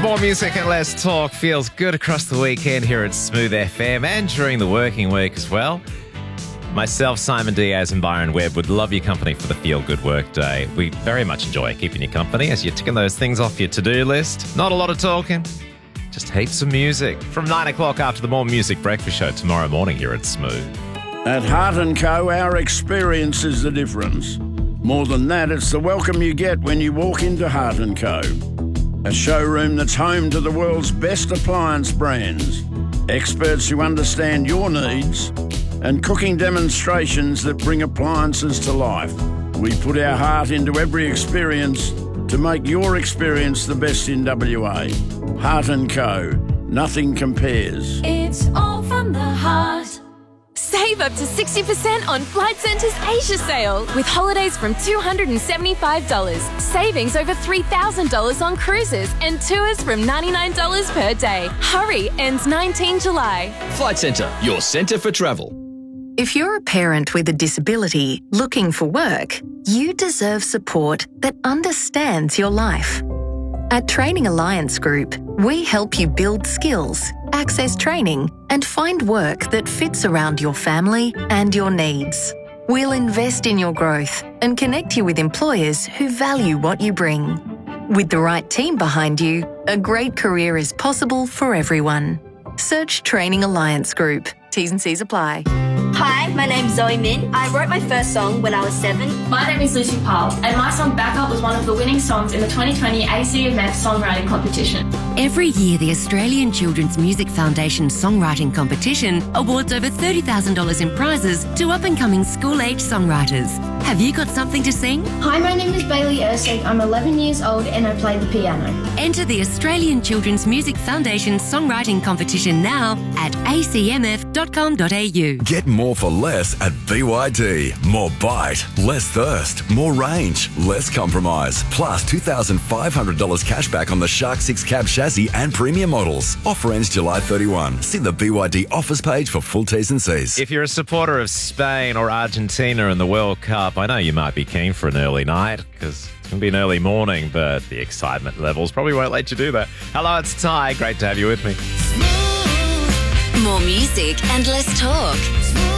More music and less talk feels good across the weekend here at Smooth FM and during the working week as well. Myself, Simon Diaz and Byron Webb would love your company for the Feel Good Work Day. We very much enjoy keeping you company as you're ticking those things off your to-do list. Not a lot of talking, just heaps of music. From 9 o'clock after the More Music Breakfast Show tomorrow morning here at Smooth. At Heart & Co, our experience is the difference. More than that, it's the welcome you get when you walk into Heart & Co. A showroom that's home to the world's best appliance brands, experts who understand your needs, and cooking demonstrations that bring appliances to life. We put our heart into every experience to make your experience the best in WA. Heart & Co. Nothing compares. It's all from the heart. Save up to 60% on Flight Centre's Asia sale with holidays from $275, savings over $3,000 on cruises and tours from $99 per day. Hurry, ends 19 July. Flight Centre, your centre for travel. If you're a parent with a disability looking for work, you deserve support that understands your life. At Training Alliance Group, we help you build skills, access training, and find work that fits around your family and your needs. We'll invest in your growth and connect you with employers who value what you bring. With the right team behind you, a great career is possible for everyone. Search Training Alliance Group. T's and C's apply. Hi, my name's Zoe Min. I wrote my first song when I was 7. My name is Lucy Powell, and my song Back Up was one of the winning songs in the 2020 ACMF Songwriting Competition. Every year, the Australian Children's Music Foundation Songwriting Competition awards over $30,000 in prizes to up-and-coming school-age songwriters. Have you got something to sing? Hi, my name is Bailey Ersig. I'm 11 years old and I play the piano. Enter the Australian Children's Music Foundation Songwriting Competition now at acmf.com.au. Get more for less at BYD. More bite, less thirst, more range, less compromise. Plus $2,500 cash back on the Shark 6 cab chassis and premium models. Offer ends July 31. See the BYD offers page for full T's and C's. If you're a supporter of Spain or Argentina in the World Cup, I know you might be keen for an early night because it's going to be an early morning, but the excitement levels probably won't let you do that. Hello, it's Ty. Great to have you with me. More music and less talk.